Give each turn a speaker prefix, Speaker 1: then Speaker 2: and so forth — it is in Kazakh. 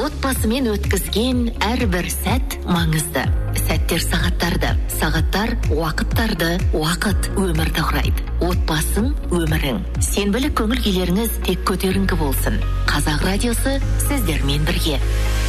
Speaker 1: Отбасымен өткізген әрбір сәт маңызды. Сәттер сағаттарды, сағаттар уақыттарды, уақыт өмірді құрайды. Отбасың өмірің. Сенбілік көңіл күйлеріңіз тек көтеріңкі болсын. Қазақ радиосы сіздермен бірге.